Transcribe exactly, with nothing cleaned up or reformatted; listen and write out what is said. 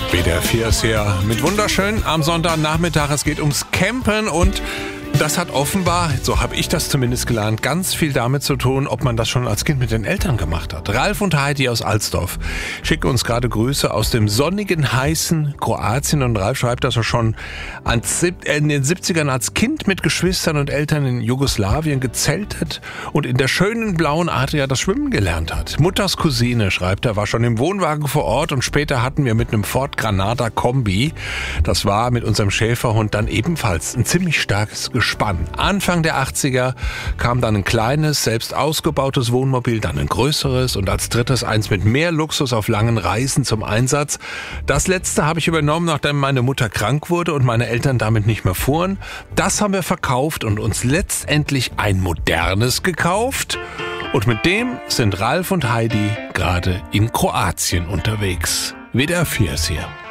W D R vier ist hier mit wunderschön am Sonntagnachmittag. Es geht ums Campen und das hat offenbar, so habe ich das zumindest gelernt, ganz viel damit zu tun, ob man das schon als Kind mit den Eltern gemacht hat. Ralf und Heidi aus Alsdorf schicken uns gerade Grüße aus dem sonnigen, heißen Kroatien. Und Ralf schreibt, dass er schon in den siebzigern als Kind mit Geschwistern und Eltern in Jugoslawien gezeltet und in der schönen blauen Adria das Schwimmen gelernt hat. Mutters Cousine, schreibt er, war schon im Wohnwagen vor Ort und später hatten wir mit einem Ford Granada Kombi, das war mit unserem Schäferhund dann ebenfalls ein ziemlich starkes Gespann. Anfang der achtziger kam dann ein kleines, selbst ausgebautes Wohnmobil, dann ein größeres und als drittes eins mit mehr Luxus auf langen Reisen zum Einsatz. Das letzte habe ich übernommen, nachdem meine Mutter krank wurde und meine Eltern damit nicht mehr fuhren. Das haben wir verkauft und uns letztendlich ein modernes gekauft. Und mit dem sind Ralf und Heidi gerade in Kroatien unterwegs. W D R vier ist hier.